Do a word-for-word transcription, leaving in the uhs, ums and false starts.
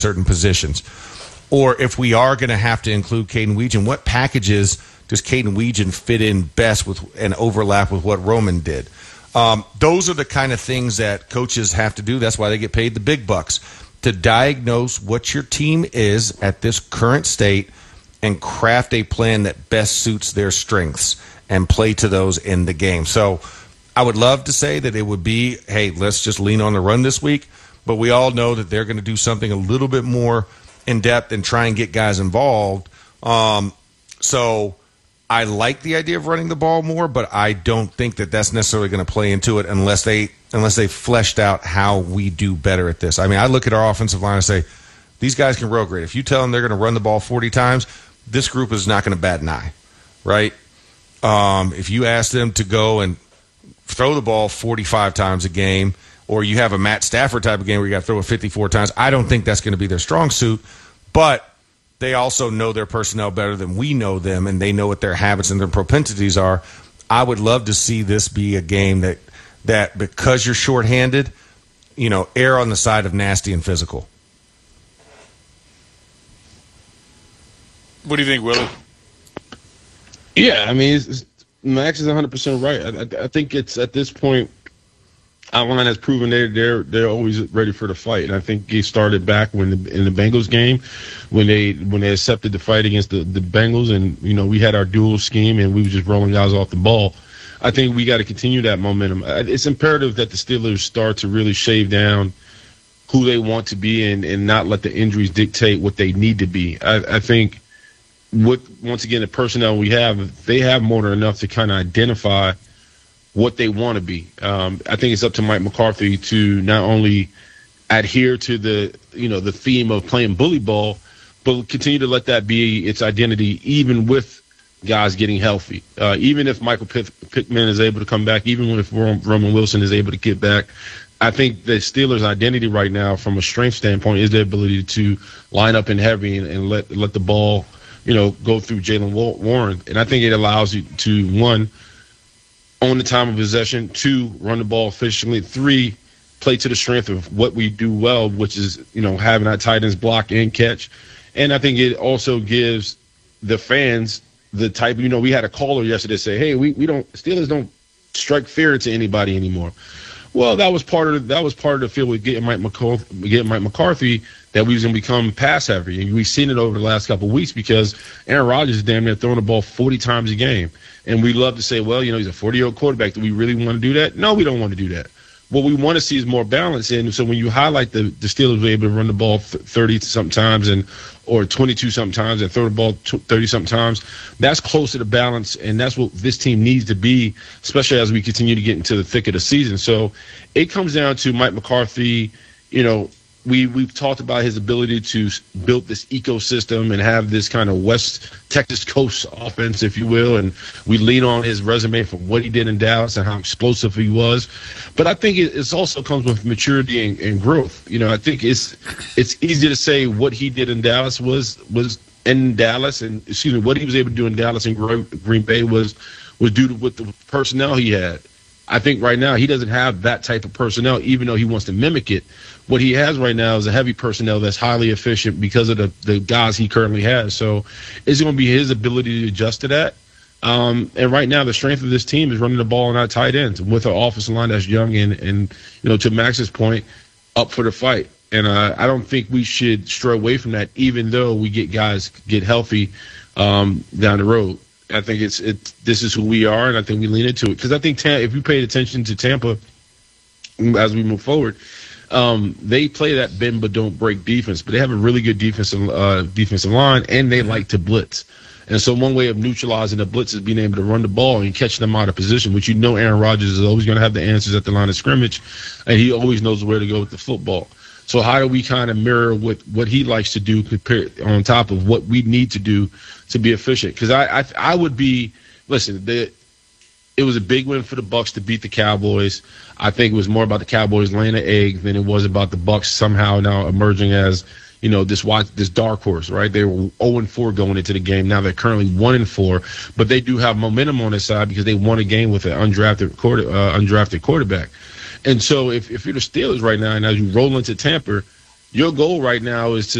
certain positions. Or if we are going to have to include Caden Weegan, what packages does Caden Weegan fit in best with and overlap with what Roman did? Um, those are the kind of things that coaches have to do. That's why they get paid the big bucks, to diagnose what your team is at this current state and craft a plan that best suits their strengths and play to those in the game. So I would love to say that it would be, hey, let's just lean on the run this week, but we all know that they're going to do something a little bit more in depth and try and get guys involved. Um, so I like the idea of running the ball more, but I don't think that that's necessarily going to play into it unless they unless they fleshed out how we do better at this. I mean, I look at our offensive line and say, these guys can road grade. If you tell them they're going to run the ball forty times, this group is not going to bat an eye, right? Um, if you ask them to go and throw the ball forty-five times a game, or you have a Matt Stafford type of game where you got to throw it fifty-four times, I don't think that's going to be their strong suit. But they also know their personnel better than we know them, and they know what their habits and their propensities are. I would love to see this be a game that, that because you're shorthanded, you know, err on the side of nasty and physical. What do you think, Willie? Yeah, I mean, it's, it's, Max is one hundred percent right. I, I, I think it's at this point, our line has proven they're, they're, they're always ready for the fight. And I think they started back when the, in the Bengals game, when they when they accepted the fight against the, the Bengals, and, you know, we had our dual scheme and we were just rolling guys off the ball. I think we got to continue that momentum. It's imperative that the Steelers start to really shave down who they want to be and, and not let the injuries dictate what they need to be. I, I think what once again the personnel we have, they have more than enough to kind of identify what they want to be. Um, I think it's up to Mike McCarthy to not only adhere to the you know the theme of playing bully ball, but continue to let that be its identity, even with guys getting healthy. Uh, even if Michael Pitt- Pittman is able to come back, even if Roman Wilson is able to get back, I think the Steelers' identity right now, from a strength standpoint, is their ability to line up in heavy and, and let let the ball, you know, go through Jaylen Warren. And I think it allows you to, one, own the time of possession, two, run the ball efficiently, three, play to the strength of what we do well, which is, you know, having our tight ends block and catch. And I think it also gives the fans the type, you know, we had a caller yesterday say, hey, we, we don't, Steelers don't strike fear to anybody anymore. Well, that was part of that was part of the field with getting Mike McCarthy, getting Mike McCarthy, that we was going to become pass heavy. And we've seen it over the last couple of weeks because Aaron Rodgers is damn near throwing the ball forty times a game. And we love to say, well, you know, he's a forty-year-old quarterback. Do we really want to do that? No, we don't want to do that. What we want to see is more balance. And so when you highlight the, the Steelers were able to run the ball thirty-something times and or twenty-two-something times and throw the ball thirty-something times, that's closer to balance, and that's what this team needs to be, especially as we continue to get into the thick of the season. So it comes down to Mike McCarthy. You know, we, we've talked about his ability to build this ecosystem and have this kind of West Texas coast offense, if you will, and we lean on his resume from what he did in Dallas and how explosive he was. But I think it it's also comes with maturity and, and growth. You know, I think it's it's easy to say what he did in Dallas was was in Dallas, and excuse me, what he was able to do in Dallas and Green Bay was was due to what the personnel he had. I think right now he doesn't have that type of personnel, even though he wants to mimic it. What he has right now is a heavy personnel that's highly efficient because of the, the guys he currently has. So it's going to be his ability to adjust to that. Um, and right now the strength of this team is running the ball on our tight ends with an offensive line that's young and, and you know, to Max's point, up for the fight. And uh, I don't think we should stray away from that, even though we get guys get healthy um, down the road. I think it's it. This is who we are, and I think we lean into it. Because I think Tam- if you paid attention to Tampa as we move forward, um, they play that bend but don't break defense. But they have a really good defensive uh, defensive line, and they like to blitz. And so one way of neutralizing the blitz is being able to run the ball and catch them out of position, which you know Aaron Rodgers is always going to have the answers at the line of scrimmage, and he always knows where to go with the football. So how do we kind of mirror what, what he likes to do compared on top of what we need to do to be efficient? Because I, I I would be listen. The, it was a big win for the Bucs to beat the Cowboys. I think it was more about the Cowboys laying an egg than it was about the Bucs somehow now emerging as, you know, this this dark horse. Right? They were oh and four going into the game. Now they're currently one and four, but they do have momentum on their side because they won a game with an undrafted quarter uh, undrafted quarterback. And so if, if you're the Steelers right now and as you roll into Tampa, your goal right now is to